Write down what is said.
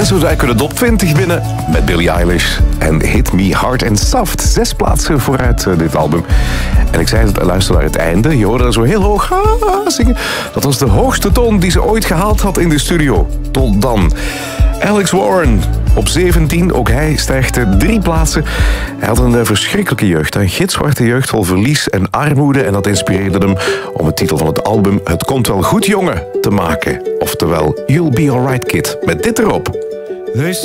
En zo duiken we de top 20 binnen met Billie Eilish en Hit Me Hard and Soft. 6 plaatsen vooruit dit album. En ik zei het, luister naar het einde. Je hoorde er zo heel hoog zingen. Dat was de hoogste toon die ze ooit gehaald had in de studio. Tot dan. Alex Warren op 17, ook hij stijgt 3 plaatsen. Hij had een verschrikkelijke jeugd, een gitzwarte jeugd vol verlies en armoede. En dat inspireerde hem om de titel van het album Het Komt Wel Goed Jongen te maken. Oftewel, You'll Be Alright Kid, met dit erop.